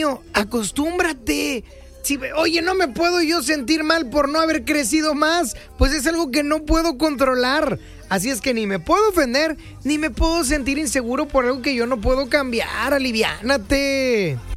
mío, acostúmbrate. Oye, no me puedo yo sentir mal por no haber crecido más, pues es algo que no puedo controlar. Así es que ni me puedo ofender, ni me puedo sentir inseguro por algo que yo no puedo cambiar. Aliviánate.